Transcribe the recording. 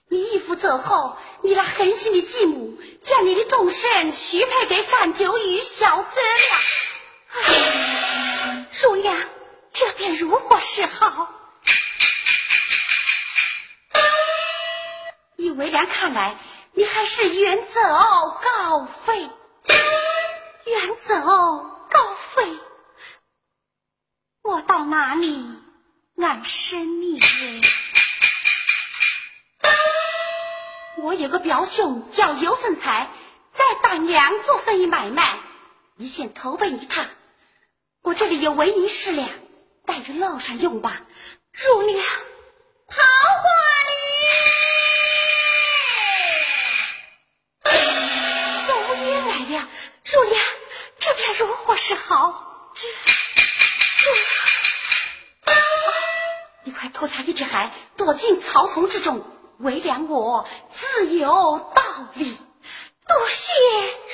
你义父走后，你那狠心的继母将你的终身许配给占九与小曾了。唉，如良，这便如何是好？以为良看来，你还是远走高飞，远走高飞，我到哪里安身你？我有个表兄叫尤森才，在丹阳做生意买卖，你先投奔一趟。我这里有维尼10两，带着路上用吧。如良， 桃花女宋爷来了，如良，这便如何是好？你快脱下一只海，躲进草丛之中，为良我自有道理。多谢